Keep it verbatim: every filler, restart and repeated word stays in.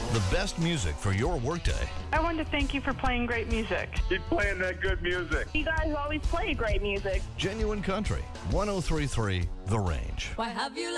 The best music for your workday. I wanted to thank you for playing great music. Keep playing that good music. You guys always play great music. Genuine Country, one oh three point three The Range. Why have you